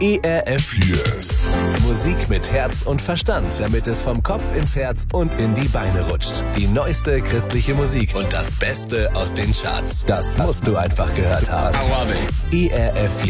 ERF Yes. Musik mit Herz und Verstand, damit es vom Kopf ins Herz und in die Beine rutscht. Die neueste christliche Musik und das Beste aus den Charts. Das musst du einfach gehört haben. ERF Yes.